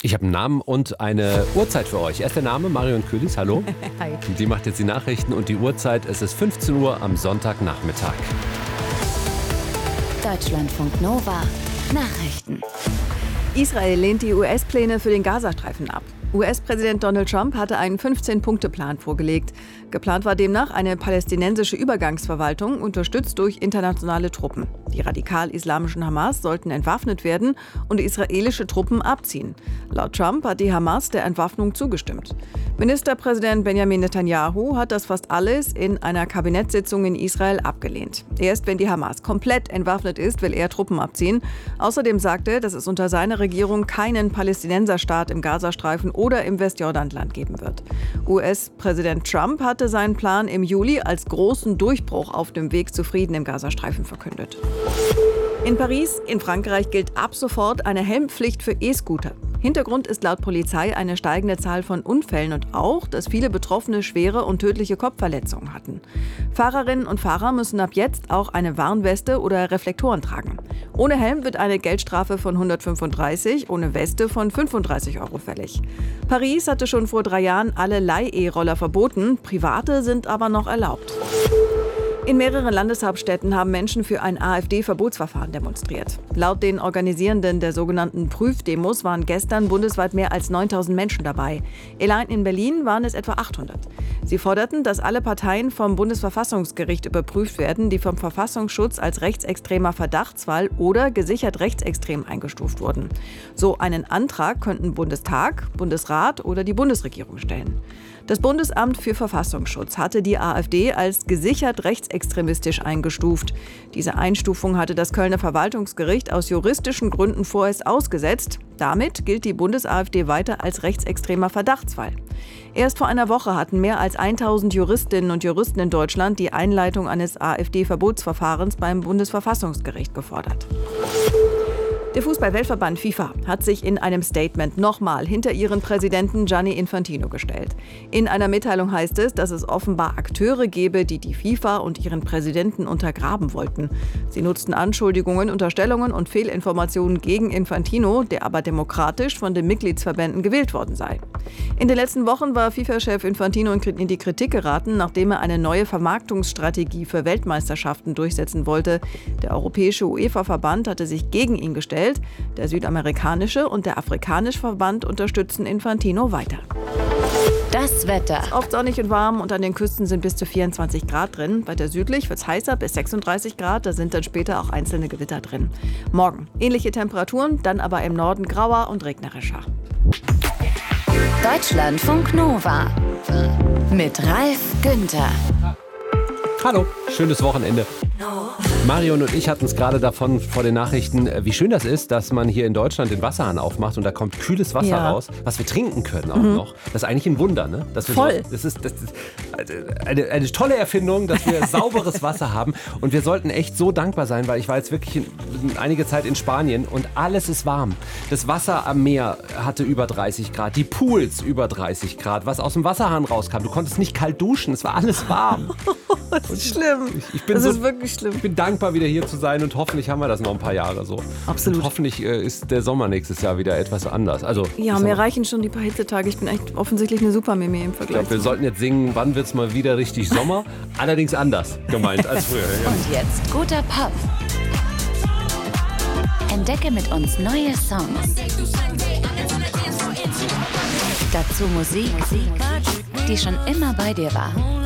Ich habe einen Namen und eine Uhrzeit für euch. Erst der Name, Marion Kühlis, hallo. Hi. Die macht jetzt die Nachrichten und die Uhrzeit, es ist 15 Uhr am Sonntagnachmittag. Deutschlandfunk Nova Nachrichten. Israel lehnt die US-Pläne für den Gazastreifen ab. US-Präsident Donald Trump hatte einen 15-Punkte-Plan vorgelegt. Geplant war demnach eine palästinensische Übergangsverwaltung, unterstützt durch internationale Truppen. Die radikal-islamischen Hamas sollten entwaffnet werden und israelische Truppen abziehen. Laut Trump hat die Hamas der Entwaffnung zugestimmt. Ministerpräsident Benjamin Netanyahu hat das fast alles in einer Kabinettssitzung in Israel abgelehnt. Erst wenn die Hamas komplett entwaffnet ist, will er Truppen abziehen. Außerdem sagte er, dass es unter seiner Regierung keinen Palästinenserstaat im Gazastreifen oder im Westjordanland geben wird. US-Präsident Trump hatte seinen Plan im Juli als großen Durchbruch auf dem Weg zu Frieden im Gazastreifen verkündet. In Paris, in Frankreich, gilt ab sofort eine Helmpflicht für E-Scooter. Hintergrund ist laut Polizei eine steigende Zahl von Unfällen und auch, dass viele Betroffene schwere und tödliche Kopfverletzungen hatten. Fahrerinnen und Fahrer müssen ab jetzt auch eine Warnweste oder Reflektoren tragen. Ohne Helm wird eine Geldstrafe von 135, ohne Weste von 35 € fällig. Paris hatte schon vor 3 Jahren alle Leih-E-Roller verboten, private sind aber noch erlaubt. In mehreren Landeshauptstädten haben Menschen für ein AfD-Verbotsverfahren demonstriert. Laut den Organisierenden der sogenannten Prüfdemos waren gestern bundesweit mehr als 9.000 Menschen dabei. Allein in Berlin waren es etwa 800. Sie forderten, dass alle Parteien vom Bundesverfassungsgericht überprüft werden, die vom Verfassungsschutz als rechtsextremer Verdachtsfall oder gesichert rechtsextrem eingestuft wurden. So einen Antrag könnten Bundestag, Bundesrat oder die Bundesregierung stellen. Das Bundesamt für Verfassungsschutz hatte die AfD als gesichert rechtsextremistisch eingestuft. Diese Einstufung hatte das Kölner Verwaltungsgericht aus juristischen Gründen vorerst ausgesetzt. Damit gilt die Bundes-AfD weiter als rechtsextremer Verdachtsfall. Erst vor einer Woche hatten mehr als 1.000 Juristinnen und Juristen in Deutschland die Einleitung eines AfD-Verbotsverfahrens beim Bundesverfassungsgericht gefordert. Der Fußball-Weltverband FIFA hat sich in einem Statement nochmal hinter ihren Präsidenten Gianni Infantino gestellt. In einer Mitteilung heißt es, dass es offenbar Akteure gebe, die die FIFA und ihren Präsidenten untergraben wollten. Sie nutzten Anschuldigungen, Unterstellungen und Fehlinformationen gegen Infantino, der aber demokratisch von den Mitgliedsverbänden gewählt worden sei. In den letzten Wochen war FIFA-Chef Infantino in die Kritik geraten, nachdem er eine neue Vermarktungsstrategie für Weltmeisterschaften durchsetzen wollte. Der europäische UEFA-Verband hatte sich gegen ihn gestellt. Der südamerikanische und der afrikanische Verband unterstützen Infantino weiter. Das Wetter. Oft sonnig und warm und an den Küsten sind bis zu 24 Grad drin. Weiter südlich wird es heißer, bis 36 Grad. Da sind dann später auch einzelne Gewitter drin. Morgen ähnliche Temperaturen, dann aber im Norden grauer und regnerischer. Deutschlandfunk Nova mit Ralf Günther. Hallo, schönes Wochenende. Marion und ich hatten es gerade davon vor den Nachrichten, wie schön das ist, dass man hier in Deutschland den Wasserhahn aufmacht und da kommt kühles Wasser raus, was wir trinken können auch noch. Das ist eigentlich ein Wunder, ne? Dass wir Voll. Das ist eine tolle Erfindung, dass wir sauberes Wasser haben und wir sollten echt so dankbar sein, weil ich war jetzt wirklich einige Zeit in Spanien und alles ist warm. Das Wasser am Meer hatte über 30 Grad, die Pools über 30 Grad, was aus dem Wasserhahn rauskam. Du konntest nicht kalt duschen, es war alles warm. Das ist schlimm. Das ist wirklich schlimm. Ich bin dankbar, wieder hier zu sein und hoffentlich haben wir das noch ein paar Jahre so. Absolut. Und hoffentlich ist der Sommer nächstes Jahr wieder etwas anders. Also, Ja, mir reichen schon die paar Hitzetage. Ich bin echt offensichtlich eine Supermimi im Vergleich. Ich glaube, wir sollten jetzt singen, wann wird's mal wieder richtig Sommer? Allerdings anders gemeint als früher. Ja. Und jetzt guter Pop. Entdecke mit uns neue Songs. Dazu Musik, die schon immer bei dir war.